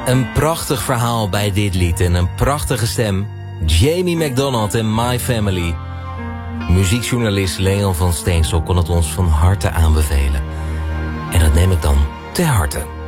Een prachtig verhaal bij dit lied en een prachtige stem. Jamie McDonald en My Family. Muziekjournalist Leon van Steensel kon het ons van harte aanbevelen. En dat neem ik dan ter harte.